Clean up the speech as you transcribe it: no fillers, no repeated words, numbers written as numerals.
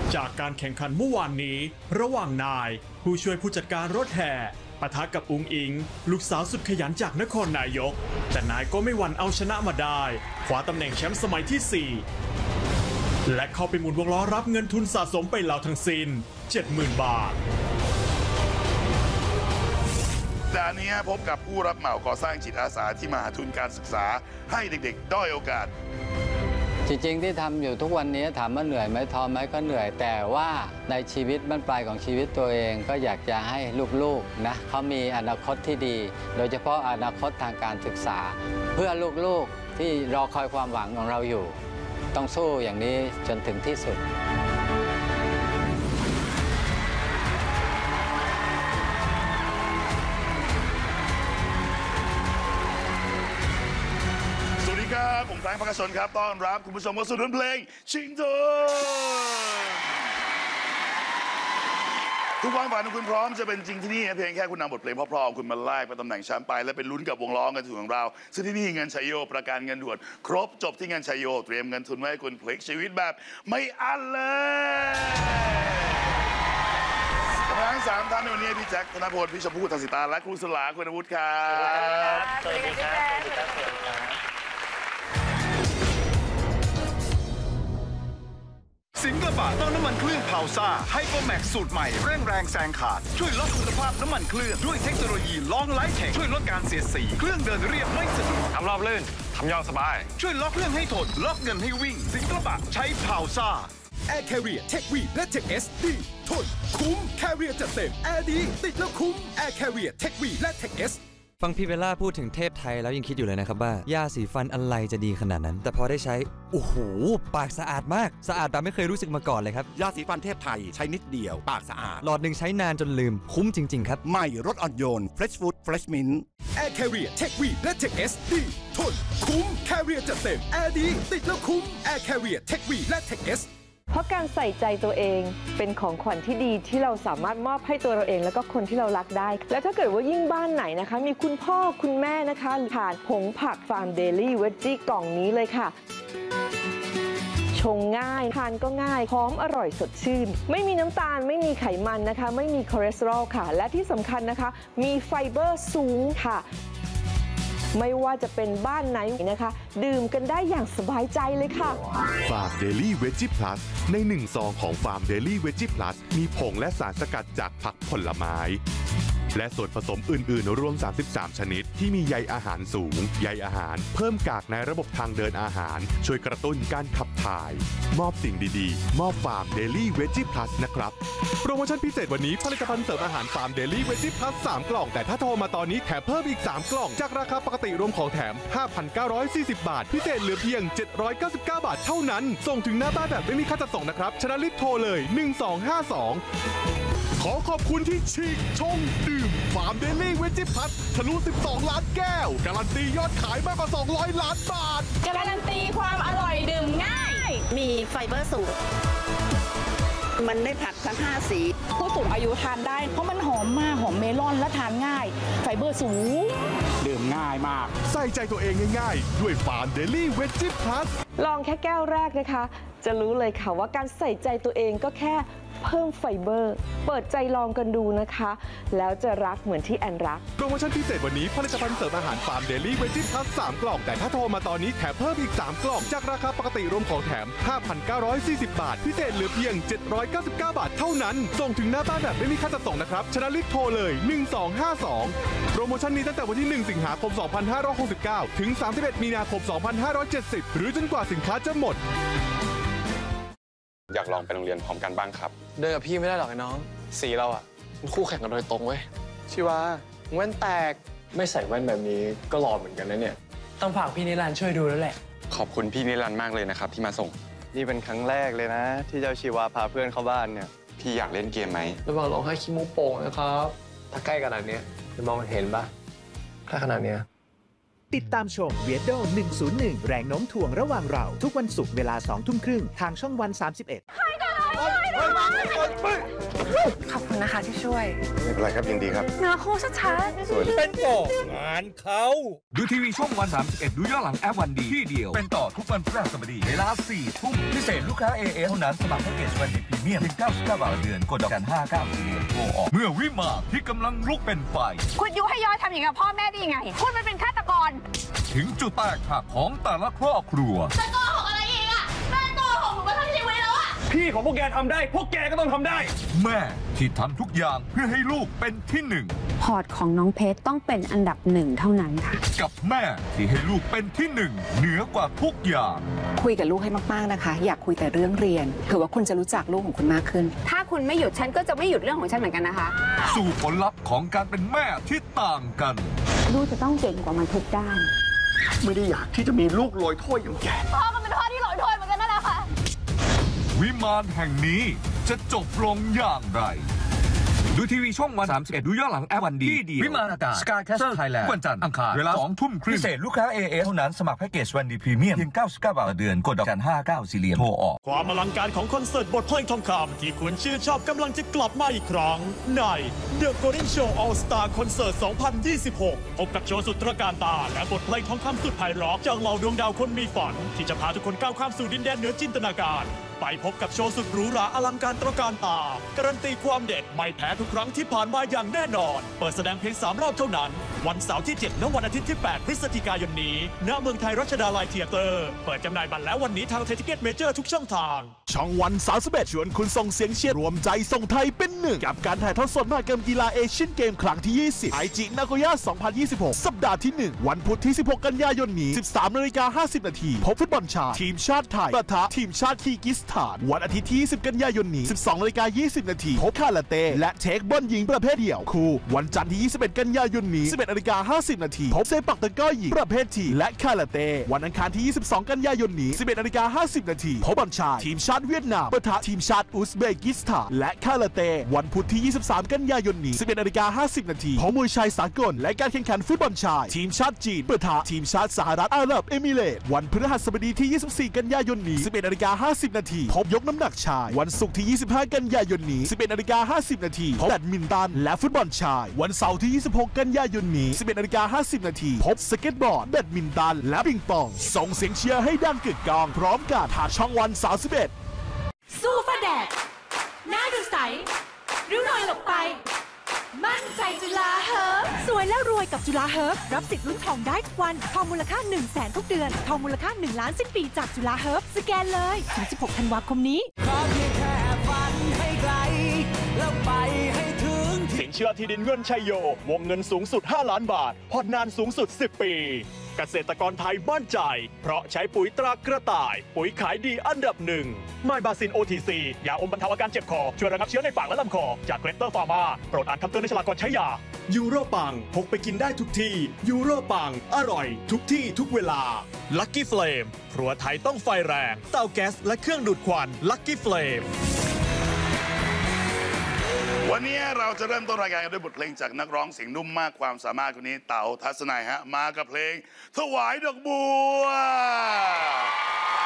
จากการแข่งขันเมื่อวานนี้ระหว่างนายผู้ช่วยผู้จัดการรถแห่ปะทะกับอุ๋งอิงลูกสาวสุดขยันจากนครนายกแต่นายก็ไม่หวั่นเอาชนะมาได้คว้าตำแหน่งแชมป์สมัยที่ 4และเข้าไปหมุนวงล้อรับเงินทุนสะสมไปแล้วทั้งสิ้น 70,000 บาทด่านนี้พบกับผู้รับเหมาก่อสร้างจิตอาสาที่มาหาทุนการศึกษาให้เด็กๆด้อยโอกาสจริงๆที่ทำอยู่ทุกวันนี้ถามว่าเหนื่อยไหมท้อไหมก็เหนื่อยแต่ว่าในชีวิตบั้นปลายของชีวิตตัวเองก็อยากจะให้ลูกๆนะเขามีอนาคตที่ดีโดยเฉพาะอนาคตทางการศึกษาเพื่อลูกๆที่รอคอยความหวังของเราอยู่ต้องสู้อย่างนี้จนถึงที่สุดผมแฟรงค์ ภคชนครับต้อนรับคุณผู้ชมเข้าสู่เพลงชิงทุนทุกความฝันของคุณพร้อมจะเป็นจริงที่นี่เพียงแค่คุณนำบทเพลงเพราะๆคุณมาแลกเป็นตำแหน่งแชมป์ไปและเป็นลุ้นกับวงล้อเงินทุนของเราซึ่งที่นี่เงินชัยโยประกันเงินด่วนครบจบที่เงินชัยโยเตรียมเงินทุนไว้ให้คุณพลิกชีวิตแบบไม่อั้นเลยทั้ง3ท่านในวันนี้พี่แจ็คธนพลพี่ชมพู่ทันสิตาและครูสลาคุณวุฒิครับสวัสดีครับสิงกระบะเติมน้ำมันเครื่องพาวซ่าไฮโปรแม็กซ์สูตรใหม่เร่งแรงแซงขาดช่วยลดคุณภาพน้ำมันเครื่องด้วยเทคโนโลยีลองไลท์แข็งช่วยลดการเสียดสีเครื่องเดินเรียบไม่สะดุดทำรอบลื่นทำยองสบายช่วยล็อกเครื่องให้ทนล็อกเงินให้วิ่งสิงกระบะใช้พาวซ่า Air Carrier Tech V และ Tech S ดีทนคุ้ม Carrier จัดเต็มแอร์ดีติดแล้วคุ้ม Air Carrier Tech V และ Tech S ฟังพี่เบลล่าพูดถึงเทพไทยแล้วยังคิดอยู่เลยนะครับว่ายาสีฟันอะไรจะดีขนาดนั้นแต่พอได้ใช้โอ้โหปากสะอาดมากสะอาดแบบไม่เคยรู้สึกมาก่อนเลยครับยาสีฟันเทพไทยใช้นิดเดียวปากสะอาดหลอดหนึ่งใช้นานจนลืมคุ้มจริงๆครับใหม่รสอ่อนโยน Fresh Food Fresh Mint Air Carrier Tech V และ Tech S ดีทนคุ้ม Carrier จัดเต็มแอร์ดีติดแล้วคุ้ม Air Carrier Tech V และ Tech S เพราะการใส่ใจตัวเองเป็นของขวัญที่ดีที่เราสามารถมอบให้ตัวเราเองแล้วก็คนที่เรารักได้และถ้าเกิดว่ายิ่งบ้านไหนนะคะมีคุณพ่อคุณแม่นะคะทานผงผักฟาร์มเดลี่เวจจี้กล่องนี้เลยค่ะชงง่ายทานก็ง่ายหอมอร่อยสดชื่นไม่มีน้ำตาลไม่มีไขมันนะคะไม่มีคอเลสเตอรอลค่ะและที่สำคัญนะคะมีไฟเบอร์สูงค่ะไม่ว่าจะเป็นบ้านไหนนะคะดื่มกันได้อย่างสบายใจเลยค่ะ Farm Daily Veggie Plus ใน1ซองของ Farm Daily Veggie Plus มีผงและสารสกัดจากผักผลไม้และส่วนผสมอื่นๆรวม33ชนิดที่มีใยอาหารสูงใยอาหารเพิ่มกากในระบบทางเดินอาหารช่วยกระตุ้นการขับถ่ายมอบสิ่งดีๆมอบ Farm Daily Veggie Plus นะครับโปรโมชั่นพิเศษวันนี้ผลิตภัณฑ์เสริมอาหาร Farm Daily Veggie Plus 3 กล่องแต่ถ้าโทรมาตอนนี้แถมเพิ่มอีก3กล่องจากราคาปกติรวมของแถม 5,940 บาทพิเศษเหลือเพียง799 บาทเท่านั้นส่งถึงหน้าบ้านแบบไม่มีค่าจัดส่งนะครับชนะรีบโทรเลย1252ขอขอบคุณที่ฉีกชงดื่มฟาร์มเดลี่เวจิพัททะลุ12 ล้านแก้วการันตียอดขายมากกว่า200 ล้านบาทการันตีความอร่อยดื่มง่ายมีไฟเบอร์สูงมันได้ผักทั้ง5สีผู้สูงอายุทานได้เพราะมันหอมมากหอมเมลอนและทานง่ายไฟเบอร์สูงดื่มง่ายมากใส่ใจตัวเองง่ายๆด้วยฟาร์มเดลี่เวจิพัทลองแค่แก้วแรกนะคะจะรู้เลยค่ะว่าการใส่ใจตัวเองก็แค่เพิ่มไฟเบอร์เปิดใจลองกันดูนะคะแล้วจะรักเหมือนที่แอนรักโปรโมชั่นพิเศษวันนี้ผลิตภัณฑ์เสริมอาหารฟาร์มเดลี่เวจิพัท3 กล่องแต่ถ้าโทรมาตอนนี้แถมเพิ่มอีก3กล่องจากราคาปกติรวมของแถม 5,940 บาทพิเศษเหลือเพียง799 บาทเท่านั้นส่งถึงหน้าบ้านแบบไม่มีค่าจัดส่งนะครับชนะรีบโทรเลย1252โปรโมชั่นนี้ตั้งแต่วันที่1สิงหาคม2569ถึง31มีนาคม2570หรือจนกว่าสินค้าจะหมดอยากลองไปโรงเรียนพร้อมกันบ้างครับเดินกับพี่ไม่ได้หรอกไอ้น้องสีเราอ่ะมันคู่แข่งกันโดยตรงเว้ยชิวาแว่นแตกไม่ใส่แว่นแบบนี้ก็หล่อเหมือนกันนะเนี่ยต้องฝากพี่นิรันดร์ช่วยดูแล้วแหละขอบคุณพี่นิรันดร์มากเลยนะครับที่มาส่งนี่เป็นครั้งแรกเลยนะที่เจ้าชิวาพาเพื่อนเข้าบ้านเนี่ยพี่อยากเล่นเกมไหมระหว่างร้องให้ขี้มูกโป่งนะครับถ้าใกล้ขนาดนี้จะมองเห็นปะถ้าขนาดเนี้ยติดตามชมเวียดโด101แรงโน้มถ่วงระหว่างเราทุกวันศุกร์เวลา 20:30 ทางช่องวัน 31 ขอบคุณนะคะที่ช่วยไม่เป็นไรครับยินดีครับเนื้อคู่ชัดๆเป็นต่องานเขาดูทีวีช่องวัน31ดูย้อนหลังแอปวันดีที่เดียวเป็นต่อทุกวันพฤหัสบดีเวลา 4 ทุ่มพิเศษลูกค้า AS เท่านั้นสมัครแพ็กเกจวันดีพรีเมียมเพียง99 บาทเดือนกดดอกจัน59เดือนโทรออกเมื่อวิมานที่กำลังลุกเป็นไฟคุณยุให้ย้อยทำอย่างกับพ่อแม่ได้ยังไงคุณมันเป็นฆาตกรถึงจุดแตกหักของแต่ละครอบครัวจะโกหกอะไรอีกอะแม่โกหกหนูมาทั้งชีวิตแล้วอะพี่ของพวกแกทำได้พวกแกก็ต้องทำได้แม่ที่ทำทุกอย่างเพื่อให้ลูกเป็นที่หนึ่งพอร์ตของน้องเพชรต้องเป็นอันดับ1เท่านั้นค่ะกับแม่ที่ให้ลูกเป็นที่หนึ่งเหนือกว่าทุกอย่างคุยกับลูกให้มากๆนะคะอยากคุยแต่เรื่องเรียนเผื่อว่าคุณจะรู้จักลูกของคุณมากขึ้นถ้าคุณไม่หยุดฉันก็จะไม่หยุดเรื่องของฉันเหมือนกันนะคะสู่ผลลัพธ์ของการเป็นแม่ที่ต่างกันลูกจะต้องเก่งกว่ามันทุกด้านไม่ได้อยากที่จะมีลูกลอยถ้วยอย่างแกพ่อมันเป็นพ่อที่ลอยถ้วยเหมือนกันนั่นแหละค่ะวิมานแห่งนี้จะจบลงอย่างไรดูทีวีช่องวัน31ดูย้อนหลังแอปวันดีที่เดียววิมานอากาศ Skycastle Thailand วันจันทร์อังคารเวลา 20:30 นพิเศษลูกค้า AS เท่านั้นสมัครแพ็กเกจวันดีพรีเมียมเพียง99 บาทเดือนกดดอกจัน59สี่เหลี่ยมโทรออกความอลังการของคอนเสิร์ตบทเพลงทองคำที่คุณชื่นชอบกำลังจะกลับมาอีกครั้งใน The Golden Show All Star Concert 2026 พบกับโชว์สุดตระการตาและบทเพลงทองคำสุดไพเราะจากเหล่าดวงดาวคนมีฝันที่จะพาทุกคนก้าวข้ามสู่ดินแดนเหนือจินตนาการไปพบกับโชว์สุดหรูหราอลังการตระการตาการันตีความเด็ดไม่แพ้ทุกครั้งที่ผ่านมาอย่างแน่นอนเปิดแสดงเพียง3 รอบเท่านั้นวันเสาร์ที่7และวันอาทิตย์ที่8พฤศจิกายนนี้ณเมืองไทยรัชดาลัยเธียเตอร์เปิดจำหน่ายบัตรแล้ววันนี้ทางไทยทิเก็ตเมเจอร์ทุกช่องทางช่องวัน31ชวนคุณส่งเสียงเชียร์รวมใจส่งไทยเป็นหนึ่งกับการถ่ายทอดสดมหกรรมกีฬาเอเชียนเกมครั้งที่20ไอจินาโกย่า2026สัปดาห์ที่1วันพุธที่16กันยายนนี้ 13:50 นพบฟุตบอลชายทีมชาติไทยปะทะทีมชาติคีร์กิสถานวันอาทิตย์ที่20กันยายนนี้ 12:20 นพบคาราเต้และเทคบอลหญิงประเภทเดี่ยวคู่วันจันทร์ที่21กันยายนนี้ 11:50 นพบเซปักตะกร้อหญิงประเภททีและคาราเต้วันอังคารที่22กันยายนนี้ 11:50 นพบบอลชายทีมชาติเวียดนามปะทะทีมชาติอุซเบกิสถานและคาราเต้วันพุธที่23กันยายนนี้ 11:50 นพบมวยชายสากลและการแข่งขันฟุตบอลชายทีมชาติจีนปะทะทีมชาติสหรัฐอาหรับเอมิเรตส์วันพฤหัสบดีที่24กันยายนนี้ 11:50 นพบยกน้ำหนักชายวันศุกร์ที่25กันยายนนี้ 11:50 นพบแบดมินตันและฟุตบอลชายวันเสาร์ที่26กันยายนนี้ 11:50 นพบสเก็ตบอร์ดแบดมินตันและปิงปองส่งเสียงเชียร์ให้ดังกึกก้องพร้อมกันทางช่องวัน31 สู้ฟ้าแดดหน้าดูใสริ้วรอยหลบไปมั่นใจจุฬาเฮิร์บสวยและรวยกับจุฬาเฮิร์บรับสิทธิ์ลุ้นทองได้ทุกวันทองมูลค่า 100,000 ทุกเดือนทองมูลค่า1 ล้านสิ้นปีจากจุฬาเฮิร์บสแกนเลยถึง16 ธันวาคมนี้ขอเพียงแค่ฝันให้ไกลแล้วไปให้ถึงสินเชื่อที่ดินเงินชัยโยวงเงินสูงสุด5 ล้านบาทผ่อนนานสูงสุด10 ปีเกษตรกรไทยมั่นใจเพราะใช้ปุ๋ยตรากระต่ายปุ๋ยขายดีอันดับ1ไมบาซิน OTC ยาอมบรรเทาอาการเจ็บคอช่วยระงับเชื้อในปากและลำคอจากเกรเตอร์ฟาร์มาโปรดอ่านคำเตือนในฉลากก่อนใช้ยายูโรปังพกไปกินได้ทุกที่ยูโรปังอร่อยทุกที่ทุกเวลาลัคกี้เฟลมครัวไทยต้องไฟแรงเตาแก๊สและเครื่องดูดควันลัคกี้เฟลมวันนี้เราจะเริ่มต้นรายการกันด้วยบทเพลงจากนักร้องเสียงนุ่มมากความสามารถคนนี้เต๋าทัศนัยฮะมากับเพลงถวายดอกบัว